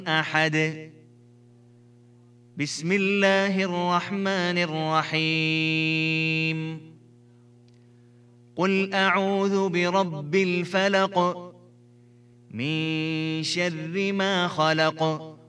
أحد. بسم الله الرحمن الرحيم. قل أعوذ برب الفلق من شر ما خلق